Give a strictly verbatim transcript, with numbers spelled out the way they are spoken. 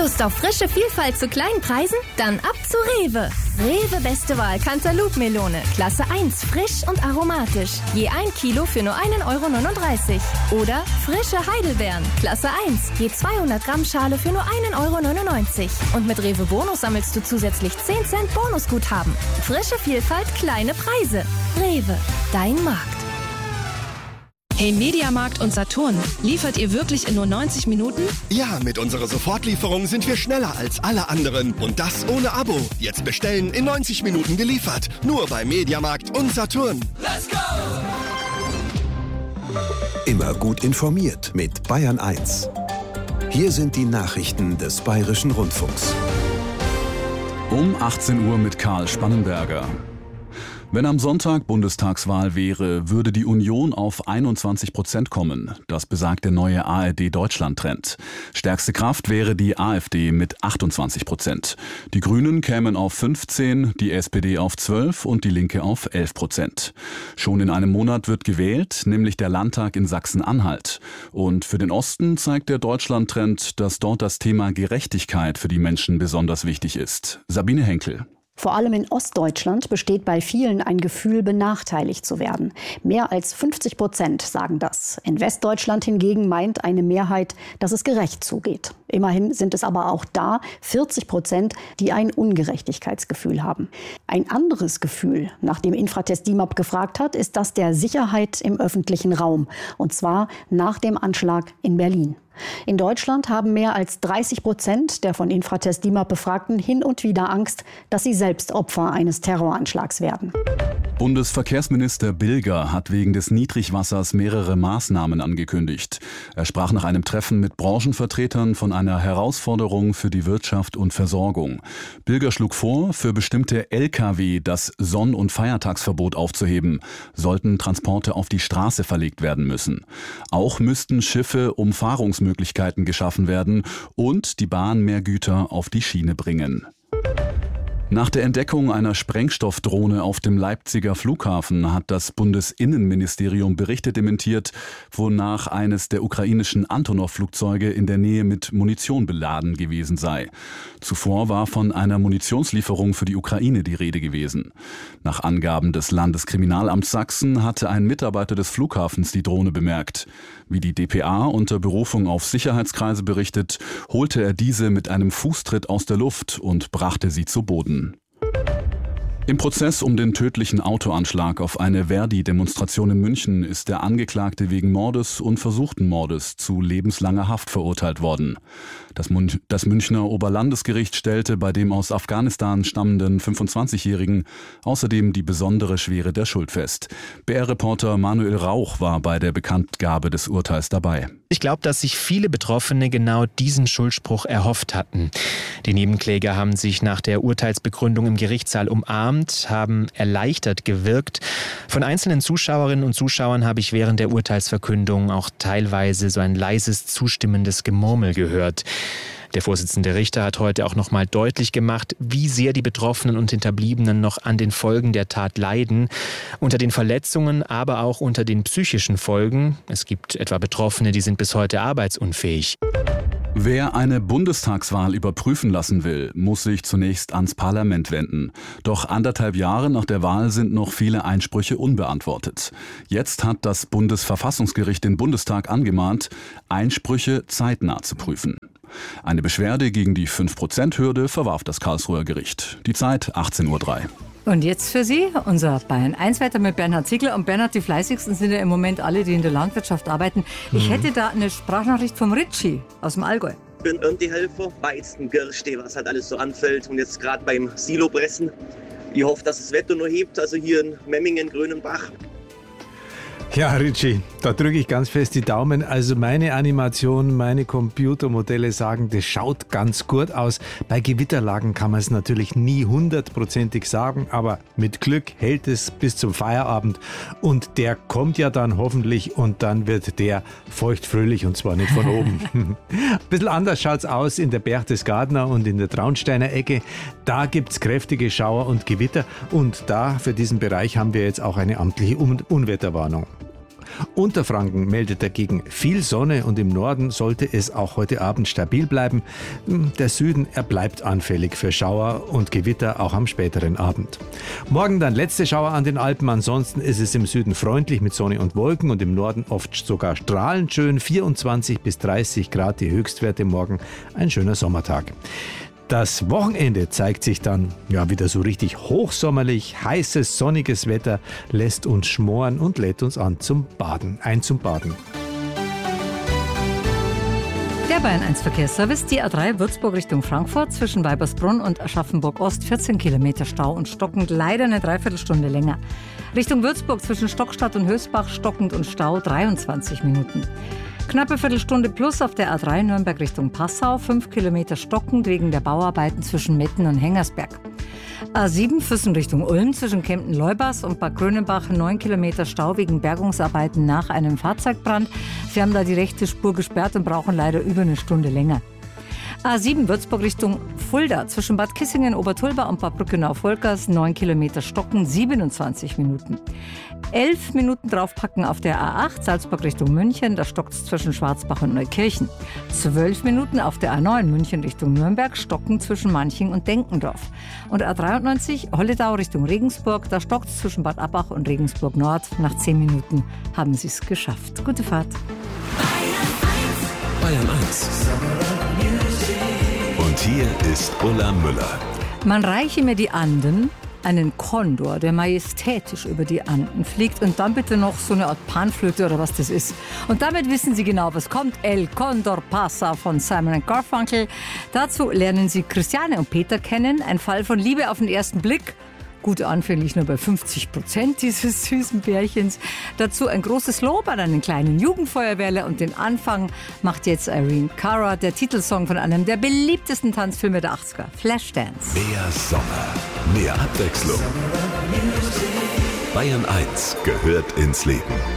Lust auf frische Vielfalt zu kleinen Preisen? Dann ab zu Rewe. Rewe beste Wahl Cantaloupe-Melone, Klasse eins, frisch und aromatisch. Je ein Kilo für nur ein Euro neununddreißig. Oder frische Heidelbeeren, Klasse eins, je zweihundert Gramm Schale für nur ein Euro neunundneunzig. Und mit Rewe Bonus sammelst du zusätzlich zehn Cent Bonusguthaben. Frische Vielfalt, kleine Preise. Rewe, dein Markt. Hey Mediamarkt und Saturn, liefert ihr wirklich in nur neunzig Minuten? Ja, mit unserer Sofortlieferung sind wir schneller als alle anderen. Und das ohne Abo. Jetzt bestellen, in neunzig Minuten geliefert. Nur bei Mediamarkt und Saturn. Let's go! Immer gut informiert mit Bayern eins. Hier sind die Nachrichten des Bayerischen Rundfunks. Um achtzehn Uhr mit Karl Spannenberger. Wenn am Sonntag Bundestagswahl wäre, würde die Union auf einundzwanzig Prozent kommen. Das besagt der neue A R D-Deutschland-Trend. Stärkste Kraft wäre die AfD mit achtundzwanzig Prozent. Die Grünen kämen auf fünfzehn, die S P D auf zwölf und die Linke auf elf Prozent. Schon in einem Monat wird gewählt, nämlich der Landtag in Sachsen-Anhalt. Und für den Osten zeigt der Deutschland-Trend, dass dort das Thema Gerechtigkeit für die Menschen besonders wichtig ist. Sabine Henkel. Vor allem in Ostdeutschland besteht bei vielen ein Gefühl, benachteiligt zu werden. Mehr als fünfzig Prozent sagen das. In Westdeutschland hingegen meint eine Mehrheit, dass es gerecht zugeht. Immerhin sind es aber auch da vierzig Prozent, die ein Ungerechtigkeitsgefühl haben. Ein anderes Gefühl, nach dem Infratest D I M A P gefragt hat, ist das der Sicherheit im öffentlichen Raum. Und zwar nach dem Anschlag in Berlin. In Deutschland haben mehr als dreißig Prozent der von Infratest D I M A P Befragten hin und wieder Angst, dass sie selbst Opfer eines Terroranschlags werden. Bundesverkehrsminister Bilger hat wegen des Niedrigwassers mehrere Maßnahmen angekündigt. Er sprach nach einem Treffen mit Branchenvertretern von einer Herausforderung für die Wirtschaft und Versorgung. Bilger schlug vor, für bestimmte L K W das Sonn- und Feiertagsverbot aufzuheben, sollten Transporte auf die Straße verlegt werden müssen. Auch müssten Schiffe Umfahrungsmöglichkeiten geschaffen werden und die Bahn mehr Güter auf die Schiene bringen. Nach der Entdeckung einer Sprengstoffdrohne auf dem Leipziger Flughafen hat das Bundesinnenministerium Berichte dementiert, wonach eines der ukrainischen Antonov-Flugzeuge in der Nähe mit Munition beladen gewesen sei. Zuvor war von einer Munitionslieferung für die Ukraine die Rede gewesen. Nach Angaben des Landeskriminalamts Sachsen hatte ein Mitarbeiter des Flughafens die Drohne bemerkt. Wie die d P A unter Berufung auf Sicherheitskreise berichtet, holte er diese mit einem Fußtritt aus der Luft und brachte sie zu Boden. Im Prozess um den tödlichen Autoanschlag auf eine Verdi-Demonstration in München ist der Angeklagte wegen Mordes und versuchten Mordes zu lebenslanger Haft verurteilt worden. Das, Mün- das Münchner Oberlandesgericht stellte bei dem aus Afghanistan stammenden fünfundzwanzigjährigen außerdem die besondere Schwere der Schuld fest. B R-Reporter Manuel Rauch war bei der Bekanntgabe des Urteils dabei. Ich glaube, dass sich viele Betroffene genau diesen Schuldspruch erhofft hatten. Die Nebenkläger haben sich nach der Urteilsbegründung im Gerichtssaal umarmt, haben erleichtert gewirkt. Von einzelnen Zuschauerinnen und Zuschauern habe ich während der Urteilsverkündung auch teilweise so ein leises, zustimmendes Gemurmel gehört. Der Vorsitzende Richter hat heute auch noch mal deutlich gemacht, wie sehr die Betroffenen und Hinterbliebenen noch an den Folgen der Tat leiden. Unter den Verletzungen, aber auch unter den psychischen Folgen. Es gibt etwa Betroffene, die sind bis heute arbeitsunfähig. Wer eine Bundestagswahl überprüfen lassen will, muss sich zunächst ans Parlament wenden. Doch anderthalb Jahre nach der Wahl sind noch viele Einsprüche unbeantwortet. Jetzt hat das Bundesverfassungsgericht den Bundestag angemahnt, Einsprüche zeitnah zu prüfen. Eine Beschwerde gegen die fünf Prozent Hürde verwarf das Karlsruher Gericht. Die Zeit achtzehn Uhr drei. Und jetzt für Sie unser Bayern eins weiter mit Bernhard Ziegler. Und Bernhard, die fleißigsten sind ja im Moment alle, die in der Landwirtschaft arbeiten. Ich mhm. hätte da eine Sprachnachricht vom Ritchie aus dem Allgäu. Ich bin Erntehelfer, Weizen, Gerste, was halt alles so anfällt. Und jetzt gerade beim Silopressen. Ich hoffe, dass das Wetter nur hebt, also hier in Memmingen, Grönenbach. Ja, Ritchie, da drücke ich ganz fest die Daumen. Also meine Animation, meine Computermodelle sagen, das schaut ganz gut aus. Bei Gewitterlagen kann man es natürlich nie hundertprozentig sagen, aber mit Glück hält es bis zum Feierabend. Und der kommt ja dann hoffentlich und dann wird der feuchtfröhlich und zwar nicht von oben. Ein bisschen anders schaut es aus in der Berchtesgadener und in der Traunsteiner Ecke. Da gibt es kräftige Schauer und Gewitter und da für diesen Bereich haben wir jetzt auch eine amtliche Un- Unwetterwarnung. Unterfranken meldet dagegen viel Sonne und im Norden sollte es auch heute Abend stabil bleiben. Der Süden, er bleibt anfällig für Schauer und Gewitter auch am späteren Abend. Morgen dann letzte Schauer an den Alpen, ansonsten ist es im Süden freundlich mit Sonne und Wolken und im Norden oft sogar strahlend schön, vierundzwanzig bis dreißig Grad die Höchstwerte morgen, ein schöner Sommertag. Das Wochenende zeigt sich dann ja wieder so richtig hochsommerlich, heißes, sonniges Wetter lässt uns schmoren und lädt uns an zum Baden, ein zum Baden. Der Bayern eins Verkehrsservice, die A drei Würzburg Richtung Frankfurt zwischen Weibersbrunn und Aschaffenburg Ost, vierzehn Kilometer Stau und stockend, leider eine Dreiviertelstunde länger. Richtung Würzburg zwischen Stockstadt und Hösbach stockend und Stau dreiundzwanzig Minuten. Knappe Viertelstunde plus auf der A drei Nürnberg Richtung Passau, fünf Kilometer stockend wegen der Bauarbeiten zwischen Metten und Hengersberg. A sieben Füssen Richtung Ulm zwischen Kempten-Leubers und Bad Grönenbach, neun Kilometer Stau wegen Bergungsarbeiten nach einem Fahrzeugbrand. Sie haben da die rechte Spur gesperrt und brauchen leider über eine Stunde länger. A sieben Würzburg Richtung Fulda zwischen Bad Kissingen, Obertulba und Bad Brückenau-Volkers, neun Kilometer stocken, siebenundzwanzig Minuten. elf Minuten draufpacken auf der A acht Salzburg Richtung München, da stockt es zwischen Schwarzbach und Neukirchen. zwölf Minuten auf der A neun München Richtung Nürnberg, stocken zwischen Manching und Denkendorf. Und A dreiundneunzig Holledau Richtung Regensburg, da stockt es zwischen Bad Abbach und Regensburg Nord. Nach zehn Minuten haben sie es geschafft. Gute Fahrt. Bayern eins. Und hier ist Ulla Müller. Man reiche mir die Anden, einen Kondor, der majestätisch über die Anden fliegt und dann bitte noch so eine Art Panflöte oder was das ist. Und damit wissen Sie genau, was kommt. El Condor Pasa von Simon and Garfunkel. Dazu lernen Sie Christiane und Peter kennen. Ein Fall von Liebe auf den ersten Blick. Gut anfänglich nur bei fünfzig Prozent dieses süßen Pärchens. Dazu ein großes Lob an einen kleinen Jugendfeuerwehrler und den Anfang macht jetzt Irene Cara, der Titelsong von einem der beliebtesten Tanzfilme der achtziger, Flashdance. Mehr Sommer, mehr Abwechslung. Bayern eins gehört ins Leben.